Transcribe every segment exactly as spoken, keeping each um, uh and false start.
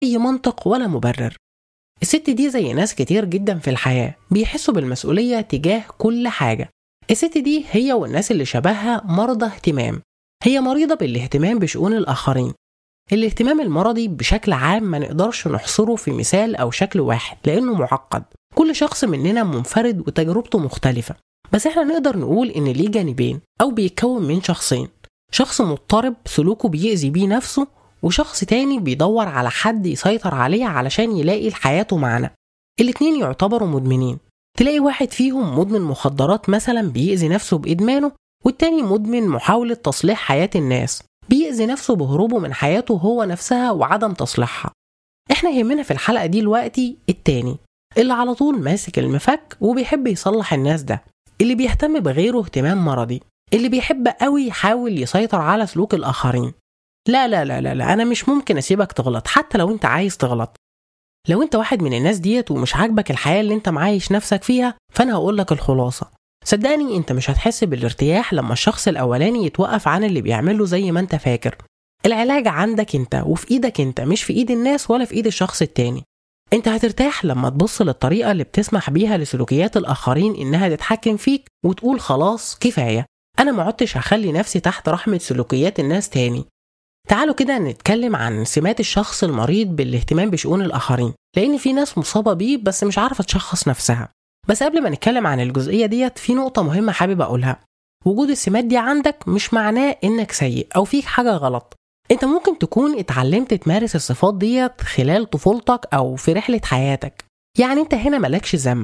أي منطق ولا مبرر. الست دي زي ناس كتير جدا في الحياة بيحسوا بالمسؤولية تجاه كل حاجة. الست دي هي والناس اللي شبهها مرضى اهتمام، هي مريضة بالاهتمام بشؤون الآخرين. الاهتمام المرضي بشكل عام ما نقدرش نحصره في مثال أو شكل واحد لأنه معقد، كل شخص مننا منفرد وتجربته مختلفة، بس احنا نقدر نقول إن ليه جانبين أو بيتكون من شخصين، شخص مضطرب سلوكه بيأذي بيه نفسه، وشخص تاني بيدور على حد يسيطر عليه علشان يلاقي لحياته معنى. الاتنين يعتبروا مدمنين، تلاقي واحد فيهم مدمن مخدرات مثلا بيأذي نفسه بإدمانه، والتاني مدمن محاولة تصليح حياة الناس بيأذي نفسه بهروبه من حياته هو نفسها وعدم تصليحها. احنا يهمنا في الحلقة دي الوقتي التاني اللي على طول ماسك المفك وبيحب يصلح الناس، ده اللي بيهتم بغيره اهتمام مرضي، اللي بيحب قوي يحاول يسيطر على سلوك الآخرين. لا لا لا لا لا، أنا مش ممكن أسيبك تغلط حتى لو أنت عايز تغلط. لو أنت واحد من الناس ديت ومش عاجبك الحياة اللي أنت معايش نفسك فيها، فأنا هقولك الخلاصة. صدقني أنت مش هتحس بالارتياح لما الشخص الأولاني يتوقف عن اللي بيعمله زي ما أنت فاكر. العلاج عندك أنت وفي إيدك أنت، مش في إيد الناس ولا في إيد الشخص التاني. أنت هترتاح لما تبص للطريقة اللي بتسمح بيها لسلوكيات الآخرين إنها تتحكم فيك وتقول خلاص كفاية، أنا ما عدتش هخلي نفسي تحت رحمة سلوكيات الناس تاني. تعالوا كده نتكلم عن سمات الشخص المريض بالاهتمام بشؤون الآخرين، لأن في ناس مصابة بيه بس مش عارفة تشخص نفسها. بس قبل ما نتكلم عن الجزئية ديت في نقطة مهمة حابب أقولها. وجود السمات دي عندك مش معناه إنك سيء أو فيك حاجة غلط. أنت ممكن تكون اتعلمت تمارس الصفات ديت خلال طفولتك أو في رحلة حياتك، يعني أنت هنا ملكش ذنب.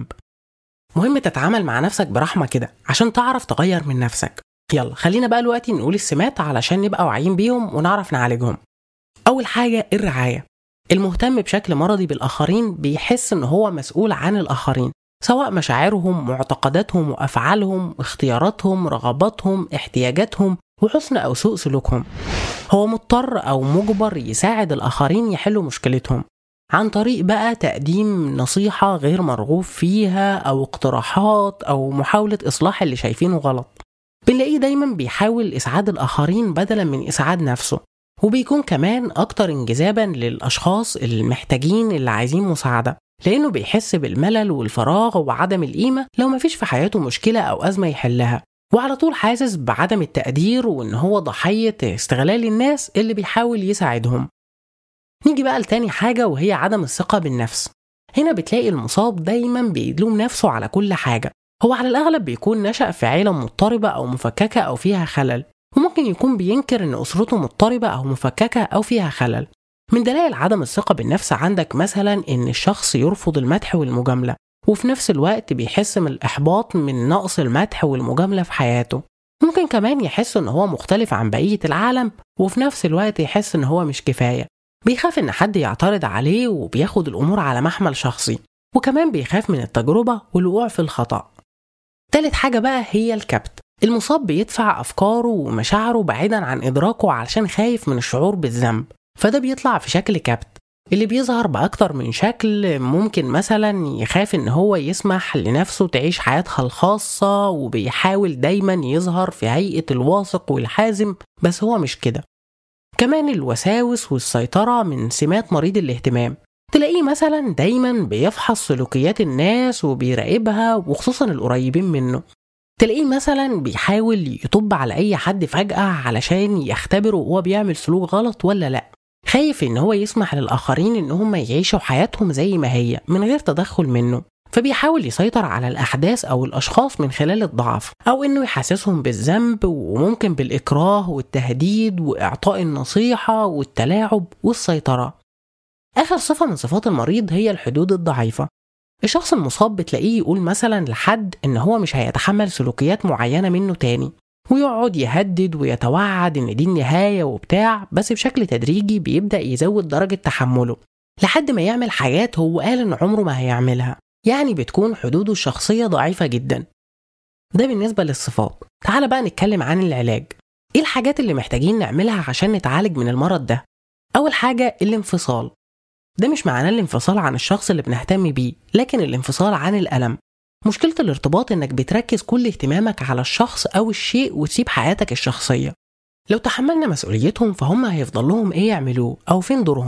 مهم تتعامل مع نفسك برحمة كده عشان تعرف تغير من نفسك. يلا خلينا بقى دلوقتي نقول السمات علشان نبقى واعيين بيهم ونعرف نعالجهم. أول حاجة الرعاية. المهتم بشكل مرضي بالآخرين بيحس إن هو مسؤول عن الآخرين، سواء مشاعرهم، معتقداتهم وأفعالهم، اختياراتهم، رغباتهم، احتياجاتهم، وحسن أو سوء سلوكهم. هو مضطر أو مجبر يساعد الآخرين يحلوا مشكلتهم عن طريق بقى تقديم نصيحة غير مرغوب فيها أو اقتراحات أو محاولة إصلاح اللي شايفينه غلط. بنلاقيه دايما بيحاول إسعاد الآخرين بدلا من إسعاد نفسه، وبيكون كمان أكتر انجذابا للأشخاص المحتاجين اللي عايزين مساعدة، لأنه بيحس بالملل والفراغ وعدم القيمة لو مفيش في حياته مشكلة أو أزمة يحلها، وعلى طول حاسس بعدم التقدير وإن هو ضحية استغلال الناس اللي بيحاول يساعدهم. نيجي بقى لتاني حاجة وهي عدم الثقة بالنفس. هنا بتلاقي المصاب دايما بيلوم نفسه على كل حاجة. هو على الأغلب بيكون نشأ في عيلة مضطربة أو مفككة أو فيها خلل، وممكن يكون بينكر إن أسرته مضطربة أو مفككة أو فيها خلل. من دلائل عدم الثقة بالنفس عندك مثلا إن الشخص يرفض المدح والمجاملة، وفي نفس الوقت بيحس من الإحباط من نقص المدح والمجاملة في حياته. ممكن كمان يحس إن هو مختلف عن بقية العالم، وفي نفس الوقت يحس إن هو مش كفاية. بيخاف إن حد يعترض عليه وبياخد الأمور على محمل شخصي، وكمان بيخاف من التجربة والوقوع في الخطأ. تالت حاجة بقى هي الكبت. المصاب بيدفع أفكاره ومشاعره بعيدا عن إدراكه علشان خايف من الشعور بالذنب، فده بيطلع في شكل كبت اللي بيظهر بأكتر من شكل. ممكن مثلا يخاف إن هو يسمح لنفسه تعيش حياتها الخاصة، وبيحاول دايما يظهر في هيئة الواثق والحازم، بس هو مش كده. كمان الوساوس والسيطرة من سمات مريض الاهتمام. تلاقيه مثلا دايما بيفحص سلوكيات الناس وبيراقبها وخصوصا القريبين منه. تلاقيه مثلا بيحاول يطب على أي حد فجأة علشان يختبره هو بيعمل سلوك غلط ولا لأ. خايف إن هو يسمح للآخرين إن هم يعيشوا حياتهم زي ما هي من غير تدخل منه، فبيحاول يسيطر على الأحداث أو الأشخاص من خلال الضعف، أو إنه يحسسهم بالذنب، وممكن بالإكراه والتهديد وإعطاء النصيحة والتلاعب والسيطرة. آخر صفة من صفات المريض هي الحدود الضعيفة. الشخص المصاب بتلاقيه يقول مثلا لحد إن هو مش هيتحمل سلوكيات معينة منه تاني، ويقعد يهدد ويتوعد إن دي النهاية وبتاع، بس بشكل تدريجي بيبدأ يزود درجة تحمله لحد ما يعمل حاجات هو قال إن عمره ما هيعملها. يعني بتكون حدوده الشخصية ضعيفة جدا. ده بالنسبة للصفات. تعال بقى نتكلم عن العلاج. إيه الحاجات اللي محتاجين نعملها عشان نتعالج من المرض ده؟ أول حاجة الانفصال. ده مش معناه الانفصال عن الشخص اللي بنهتم بيه، لكن الانفصال عن الألم. مشكلة الارتباط إنك بتركز كل اهتمامك على الشخص أو الشيء وتسيب حياتك الشخصية. لو تحملنا مسؤوليتهم فهم هيفضل لهم إيه يعملوه أو فين دورهم.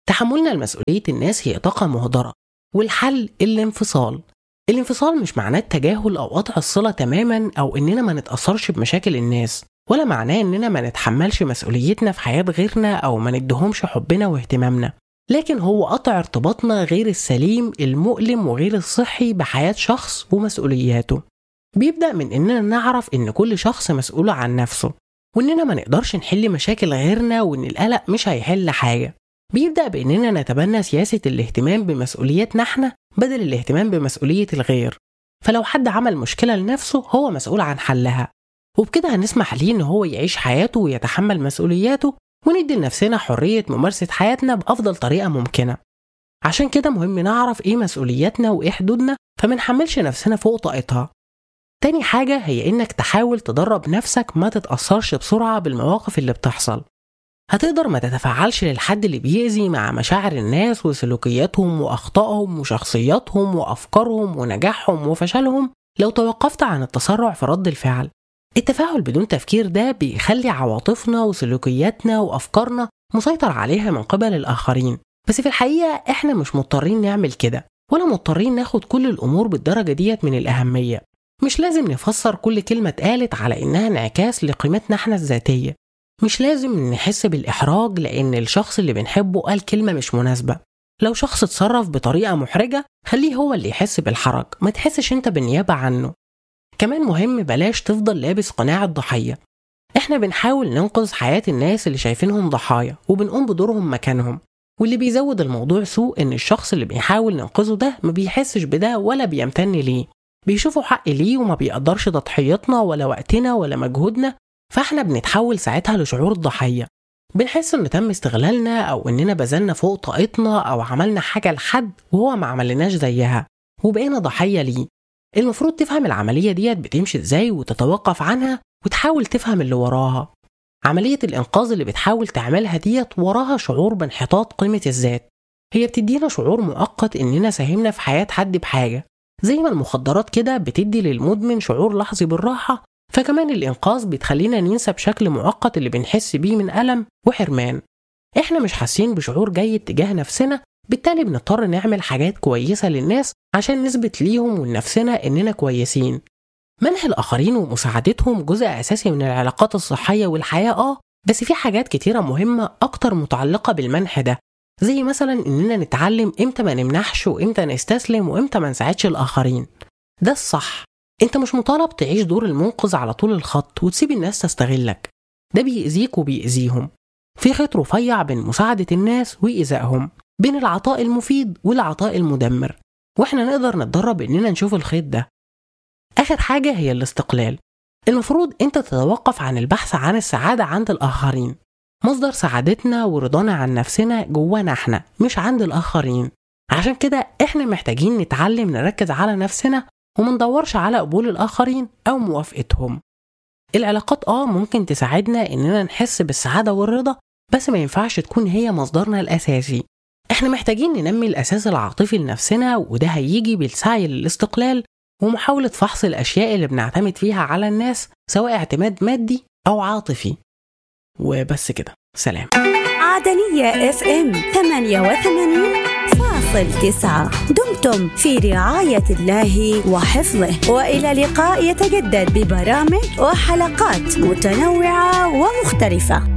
تحملنا لمسؤولية الناس هي طاقة مهدرة، والحل الانفصال. الانفصال مش معناه التجاهل أو قطع الصلة تماما أو إننا ما نتأثرش بمشاكل الناس، ولا معناه إننا ما نتحملش مسؤوليتنا في حياة غيرنا أو ما ندهمش حبنا واهتمامنا، لكن هو قطع ارتباطنا غير السليم المؤلم وغير الصحي بحياة شخص ومسؤولياته. بيبدأ من إننا نعرف إن كل شخص مسؤول عن نفسه، وإننا ما نقدرش نحل مشاكل غيرنا، وإن القلق مش هيحل حاجة. بيبدأ بإننا نتبنى سياسة الاهتمام بمسؤولياتنا احنا بدل الاهتمام بمسؤولية الغير. فلو حد عمل مشكلة لنفسه هو مسؤول عن حلها، وبكده هنسمح ليه إن هو يعيش حياته ويتحمل مسؤولياته، وندي لنفسنا حرية ممارسة حياتنا بأفضل طريقة ممكنة. عشان كده مهم نعرف إيه مسؤولياتنا وإيه حدودنا، فمنحملش نفسنا فوق طاقتها. تاني حاجة هي إنك تحاول تدرب نفسك ما تتأثرش بسرعة بالمواقف اللي بتحصل. هتقدر ما تتفاعلش للحد اللي بيأذي مع مشاعر الناس وسلوكياتهم وأخطائهم وشخصياتهم وأفكارهم ونجاحهم وفشلهم لو توقفت عن التسرع في رد الفعل. التفاعل بدون تفكير ده بيخلي عواطفنا وسلوكياتنا وأفكارنا مسيطر عليها من قبل الآخرين، بس في الحقيقة إحنا مش مضطرين نعمل كده، ولا مضطرين ناخد كل الأمور بالدرجة ديت من الأهمية. مش لازم نفسر كل كلمة اتقالت على إنها انعكاس لقيمتنا إحنا الذاتية. مش لازم نحس بالإحراج لأن الشخص اللي بنحبه قال كلمة مش مناسبة. لو شخص اتصرف بطريقة محرجة خليه هو اللي يحس بالحرج، ما تحسش انت بالنيابة عنه. كمان مهم بلاش تفضل لابس قناع الضحية. احنا بنحاول ننقذ حياة الناس اللي شايفينهم ضحايا وبنقوم بدورهم مكانهم، واللي بيزود الموضوع سوء ان الشخص اللي بيحاول ننقذه ده ما بيحسش بده ولا بيمتن ليه، بيشوفوا حق ليه وما بيقدرش تضحيتنا ولا وقتنا ولا مجهودنا. فاحنا بنتحول ساعتها لشعور الضحية، بنحس ان تم استغلالنا او اننا بذلنا فوق طاقتنا او عملنا حاجة لحد وهو ما عملناش زيها وبقينا ضحية ليه. المفروض تفهم العملية ديت بتمشي ازاي وتتوقف عنها وتحاول تفهم اللي وراها. عملية الانقاذ اللي بتحاول تعملها ديت وراها شعور بانحطاط قيمة الذات. هي بتدينا شعور مؤقت اننا ساهمنا في حياة حد بحاجة، زي ما المخدرات كده بتدي للمدمن شعور لحظي بالراحة، فكمان الإنقاذ بتخلينا ننسى بشكل مؤقت اللي بنحس بيه من ألم وحرمان. إحنا مش حاسين بشعور جيد تجاه نفسنا، بالتالي بنضطر نعمل حاجات كويسة للناس عشان نثبت ليهم ولنفسنا إننا كويسين. منح الآخرين ومساعدتهم جزء أساسي من العلاقات الصحية والحياة آه بس في حاجات كتيرة مهمة أكتر متعلقة بالمنح ده، زي مثلا إننا نتعلم إمتى ما نمنحش وإمتى نستسلم وإمتى ما نساعدش الآخرين. ده الصح. انت مش مطالب تعيش دور المنقذ على طول الخط وتسيب الناس تستغلك، ده بيأذيك وبيأذيهم. في خيط رفيع بين مساعدة الناس وإيذائهم، بين العطاء المفيد والعطاء المدمر، واحنا نقدر نتدرب اننا نشوف الخيط ده. اخر حاجة هي الاستقلال. المفروض انت تتوقف عن البحث عن السعادة عند الآخرين. مصدر سعادتنا ورضانا عن نفسنا جوانا احنا مش عند الآخرين. عشان كده احنا محتاجين نتعلم نركز على نفسنا ومندورش على قبول الآخرين أو موافقتهم. العلاقات آه ممكن تساعدنا إننا نحس بالسعادة والرضا، بس ما ينفعش تكون هي مصدرنا الأساسي. إحنا محتاجين ننمي الأساس العاطفي لنفسنا، وده هيجي بالسعي للاستقلال ومحاولة فحص الأشياء اللي بنعتمد فيها على الناس، سواء اعتماد مادي أو عاطفي. وبس كده، سلام. عدنية اف ام ثمانية وثمانين فاصل تسعة. دمتم في رعاية الله وحفظه، وإلى لقاء يتجدد ببرامج وحلقات متنوعة ومختلفة.